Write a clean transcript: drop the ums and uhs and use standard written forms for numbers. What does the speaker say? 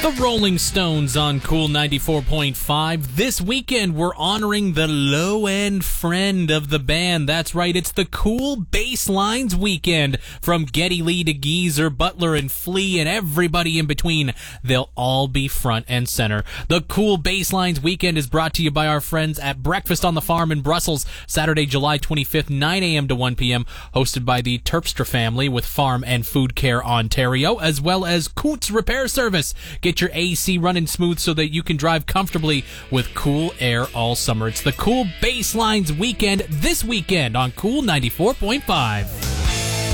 The Rolling Stones on Cool 94.5. This weekend, we're honoring the low-end friend of the band. That's right, it's the Cool Basslines weekend. From Geddy Lee to Geezer, Butler, and Flea, and everybody in between. They'll all be front and center. The Cool Basslines weekend is brought to you by our friends at Breakfast on the Farm in Brussels, Saturday, July 25th, 9 a.m. to 1 p.m., hosted by the Terpstra family with Farm and Food Care Ontario, as well as Coots Repair Service. Get your AC running smooth so that you can drive comfortably with cool air all summer. It's the Cool Basslines weekend this weekend on Cool 94.5.